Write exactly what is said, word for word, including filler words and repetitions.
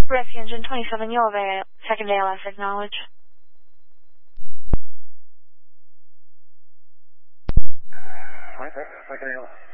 Rescue Engine twenty-seven, you have a second A L S acknowledge. Right, second A L S.